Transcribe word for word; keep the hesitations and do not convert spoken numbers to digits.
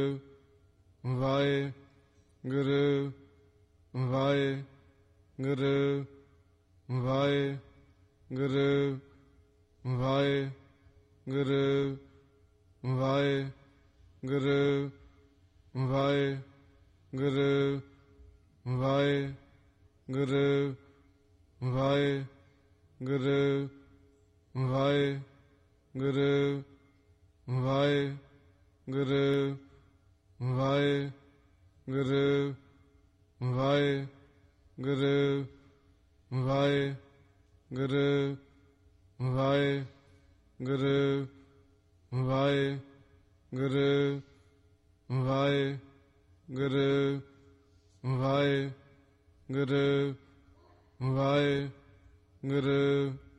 Waheguru Waheguru Waheguru Waheguru Waheguru Waheguru Waheguru Waheguru Waheguru Waheguru Waheguru Waheguru Waheguru Waheguru Waheguru Waheguru Waheguru Waheguru